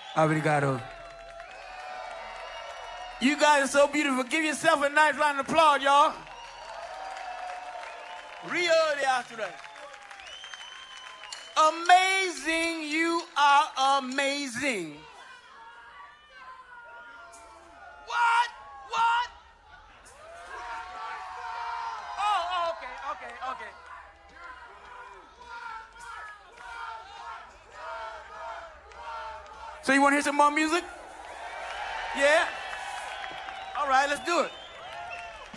Obrigado. You guys are so beautiful. Give yourself a nice round of applause, y'all. Rio de Astro. Amazing. You are amazing. What? What? Oh, okay. So you want to hear some more music? Yeah? All right, let's do it.